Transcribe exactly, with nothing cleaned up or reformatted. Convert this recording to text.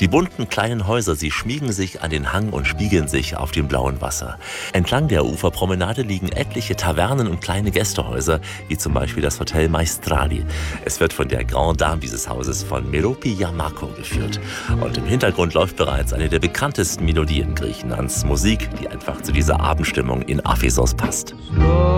Die bunten kleinen Häuser, sie schmiegen sich an den Hang und spiegeln sich auf dem blauen Wasser. Entlang der Uferpromenade liegen etliche Tavernen und kleine Gästehäuser, wie zum Beispiel das Hotel Maestrali. Es wird von der Grande Dame dieses Hauses, von Merope Yamako, geführt. Und im Hintergrund läuft bereits eine der bekanntesten Melodien Griechenlands. Musik, die einfach zu dieser Abendstimmung in Ephesos passt.